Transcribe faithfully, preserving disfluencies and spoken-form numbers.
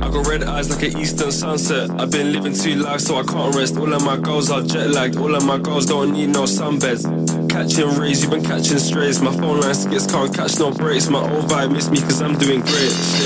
I got red eyes like an eastern sunset. I've been living two lives so I can't rest. All of my goals are jet lagged. All of my goals don't need no sunbeds. Catching rays, you've been catching strays. My phone line skits, can't catch no breaks. My old vibe miss me cause I'm doing great.